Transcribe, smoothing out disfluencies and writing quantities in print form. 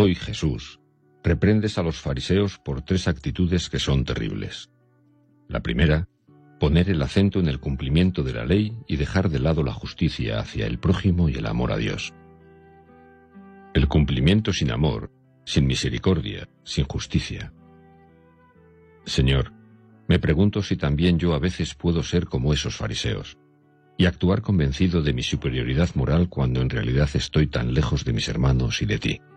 Hoy, Jesús, reprendes a los fariseos por 3 actitudes que son terribles. La primera, poner el acento en el cumplimiento de la ley y dejar de lado la justicia hacia el prójimo y el amor a Dios. El cumplimiento sin amor, sin misericordia, sin justicia. Señor, me pregunto si también yo a veces puedo ser como esos fariseos y actuar convencido de mi superioridad moral cuando en realidad estoy tan lejos de mis hermanos y de ti.